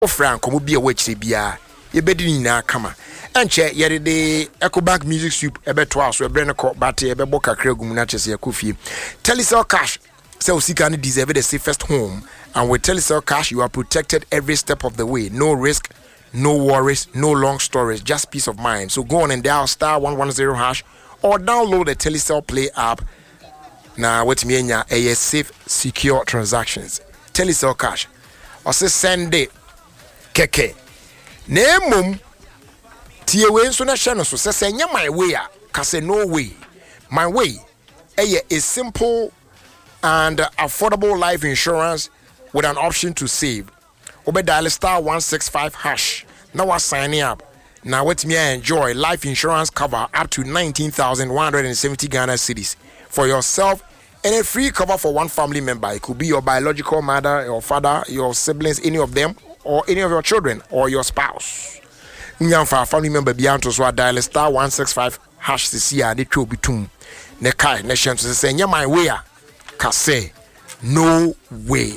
ofra nkomo bi a wachire bia ye bedi nyina kama enche ye de Ecobank Music Soup ebe to aso ebre ne ko bate ebe bo kakra gum na chese yakofie Telecel Cash say usika ne deserve the safest home, and with Telecel Cash you are protected every step of the way. No risk, no worries, no long stories, just peace of mind. So go on and dial *110# or download the Telecel Play app. Now what me nya a safe secure transactions. Telecel Cash or say send it keke nemum tie we nso na hye no so say nya my way a ka say no way. My way a simple and affordable life insurance with an option to save. Obe dial *165#. Now we're signing up. Now let me enjoy life insurance cover up to 19,170 Ghana cedis for yourself and a free cover for one family member. It could be your biological mother, your father, your siblings, any of them, or any of your children or your spouse. For a family member beyond to so dial *165# to see how they could be tuned. Nekai nation to say my way. Kase no way.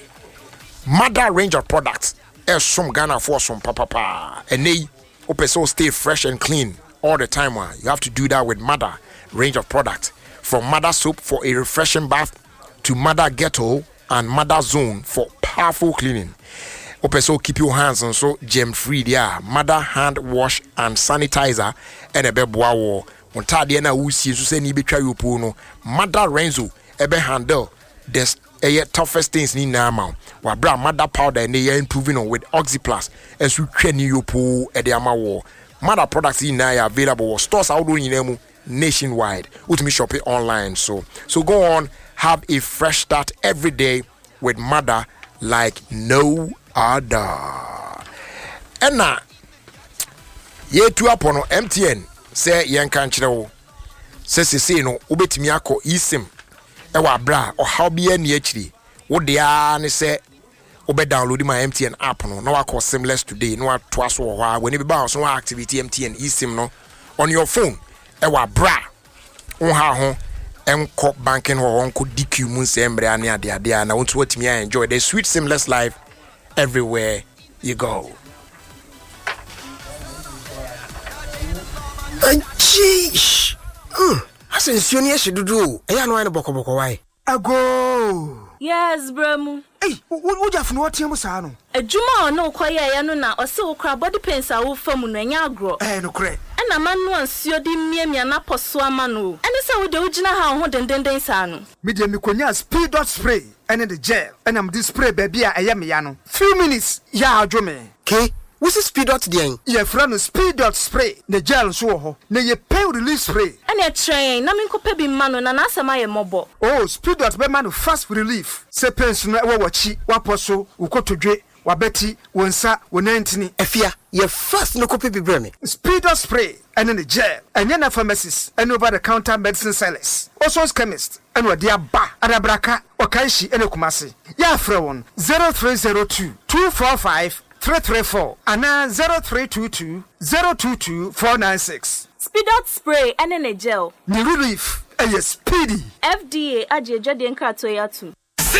Mother range of products is some Ghana for some papa and they open stay fresh and clean all the time. You have to do that with Mother range of products, from Mother soap for a refreshing bath to Mother Ghetto and Mother Zone for powerful cleaning. Open keep your hands and so gem free there. Mother hand wash and sanitizer and a beboa war. On Tadiana Usi to say ni betray you puno. Mother Renzo ebe handle this toughest things ni na ma wa bra Mother powder and they are improving on with Oxyplus as we train you po e de ama wo Mother products in na available stores out in nationwide. Ultimate shop it online. So go on, have a fresh start every day with Mother like no other. And now ye tu upon MTN say yen kan kire wo say no obetimi akọ eSIM ewa bra o how be ani akiri wo de a ne say obe download my MTN app no na wakọ Simless today no ato aso wo ha when be ba so activity MTN eSIM no on your phone ewa bra wo ha ho enko banking ho onko DQ mun se embre ane ade na wonto watimi enjoy the sweet Simless life everywhere you go. And sheesh. Hasen sioni eshidudu. Eya no ane boko why? Ago. Yes, Bremu. Hey, what you know what you say no? Ejuma no kwaye ya no na ose wo kra body pains a wo fam no enya agro. No kre. Na manu ansio di miamia na poso ama no. Ene se wo de ugina ha ho dendenden sa no. Me de me konya speed dot spray ene the gel. And am this spray baby a eye me ya no. Few minutes ya adwo me. Okay. What's the speed dot den? Ye friend speed dot spray. The gel so ho. Na ye pain release spray. Ene train na me nkopa bi ma no na na asema ye mobo. Oh, speed dot be man fast relief. Se pains no e wachi, waposo, ukotodwe, wabeti, wonsa, wonantini. Efia, ye fast no kopi bi breme. Speed dot spray and in the gel. And na pharmacies and over the counter medicine sellers. Also chemist and what dia ba adabraka okaishi ene kumase. Ya frewon 0302 245 334 and 0322 022 496. Speed out spray and in a gel. Ni relief. Speedy. FDA ajeje de nkrato ya tu.